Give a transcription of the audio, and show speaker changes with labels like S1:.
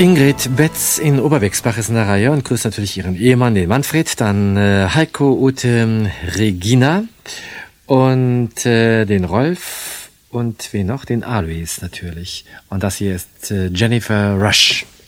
S1: Ingrid Betz in Oberwexbach ist in der Reihe und grüßt natürlich ihren Ehemann, den Manfred, dann Heiko, Ute, Regina und den Rolf und wen noch? Den Alois natürlich. Und das hier ist Jennifer Rush.